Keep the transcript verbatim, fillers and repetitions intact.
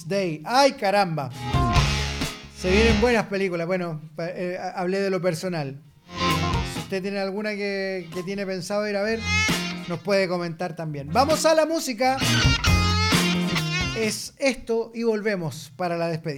Day. ¡Ay, caramba! Se vienen buenas películas. Bueno, eh, hablé de lo personal. Si usted tiene alguna que, que tiene pensado ir a ver, nos puede comentar también. Vamos a la música. Es esto y volvemos para la despedida.